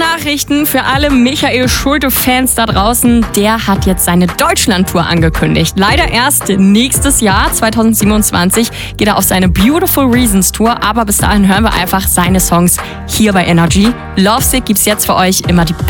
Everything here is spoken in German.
Nachrichten für alle Michael Schulte-Fans da draußen. Der hat jetzt seine Deutschland-Tour angekündigt. Leider erst nächstes Jahr, 2027, geht er auf seine Beautiful Reasons Tour. Aber bis dahin hören wir einfach seine Songs hier bei Energy. Lovesick gibt's jetzt für euch immer die